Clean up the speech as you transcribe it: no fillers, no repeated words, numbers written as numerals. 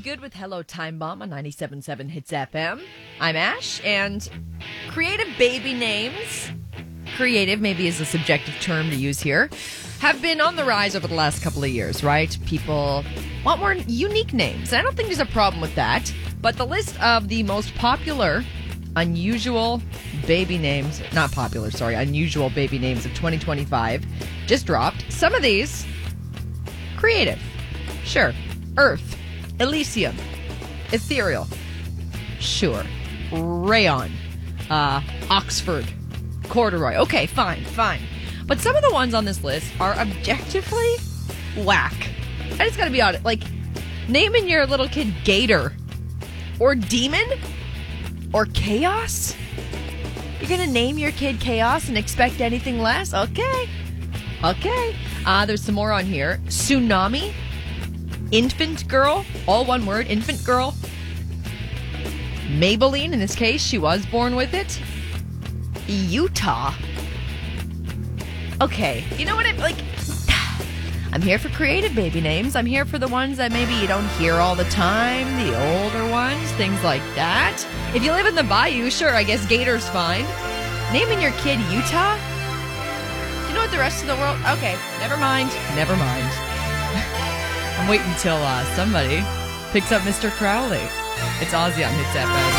good with Hello Time Bomb on 97.7 Hits FM. I'm Ash, and creative baby names, creative maybe is a subjective term to use here, have been on the rise over the last couple of years, right? People want more unique names, and I don't think there's a problem with that, but the list of the most popular unusual baby names of 2025 just dropped. Some of these, creative. Sure. Earth. Elysium. Ethereal. Sure. Rayon. Oxford. Corduroy. Okay, fine. But some of the ones on this list are objectively whack. I just gotta be honest. Like, naming your little kid Gator. Or Demon. Or Chaos. You're gonna name your kid Chaos and expect anything less? Okay. There's some more on here. Tsunami. Infant Girl. All one word. Infant Girl. Maybelline. In this case, she was born with it. Utah. Okay. You know what? I'm here for creative baby names. I'm here for the ones that maybe you don't hear all the time. The older ones. Things like that. If you live in the bayou, sure, I guess Gator's fine. Naming your kid Utah? Do you know what the rest of the world... Okay, never mind. I'm waiting until somebody picks up Mr. Crowley. It's Ozzy on Hits FM.